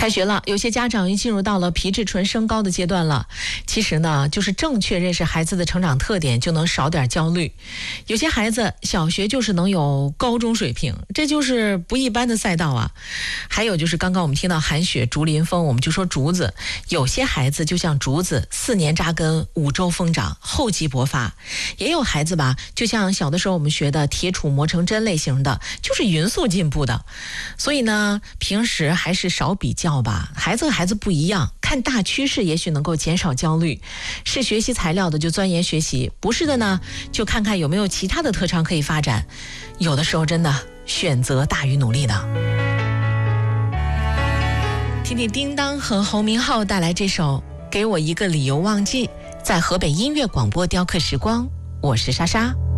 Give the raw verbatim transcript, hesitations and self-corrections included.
开学了，有些家长已进入到了皮质醇升高的阶段了。其实呢，就是正确认识孩子的成长特点，就能少点焦虑。有些孩子小学就是能有高中水平，这就是不一般的赛道啊。还有就是刚刚我们听到寒雪竹林风，我们就说竹子，有些孩子就像竹子，四年扎根，五周疯长，厚积薄发。也有孩子吧，就像小的时候我们学的铁杵磨成针类型的，就是匀速进步的。所以呢，平时还是少比较吧，孩子和孩子不一样，看大趋势也许能够减少焦虑。是学习材料的就钻研学习，不是的呢，就看看有没有其他的特长可以发展。有的时候真的选择大于努力的。听听叮当和侯明昊带来这首《给我一个理由忘记》，在河北音乐广播雕刻时光，我是莎莎。